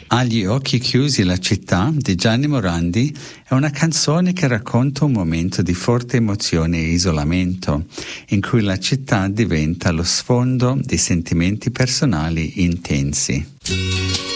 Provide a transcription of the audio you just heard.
Agli occhi chiusi la città di Gianni Morandi è una canzone che racconta un momento di forte emozione e isolamento, in cui la città diventa lo sfondo di sentimenti personali intensi.